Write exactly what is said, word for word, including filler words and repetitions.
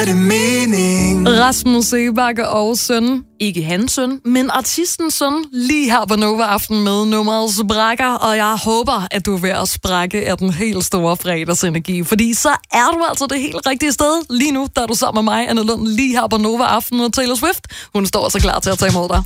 Rasmus Sebakke og søn, ikke hans søn, men artistens søn, lige her på Nova Aften med nummeret Sprækker, og jeg håber, at du er ved at sprække af den helt store fredagsenergi, fordi så er du altså det helt rigtige sted. Lige nu, der er du sammen med mig, Anne Lund, lige her på Nova Aften, og Taylor Swift, hun står altså klar til at tage imod dig.